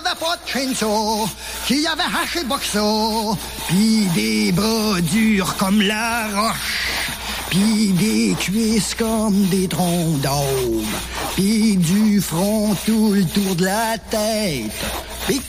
avait pas de chainsaw, qui avait haché boxo, pis des bras durs comme la roche, pis des cuisses comme des troncs d'aube, pis du front tout le tour de la tête, pis